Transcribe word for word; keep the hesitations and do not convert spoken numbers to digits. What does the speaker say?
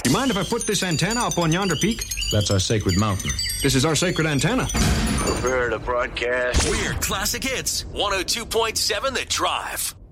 You mind if I put this antenna up on yonder peak? That's our sacred mountain. This is our sacred antenna. Prepare to broadcast. Weird classic hits. one oh two point seven The Drive.